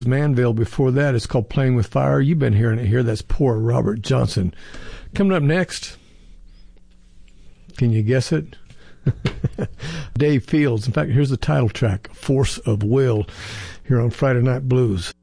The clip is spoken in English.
Manville before that. It's called Playing with Fire. You've been hearing it here. That's Poor Robert Johnson. Coming up next, can you guess it? Dave Fields. In fact, here's the title track, Force of Will, here on Friday Night Blues.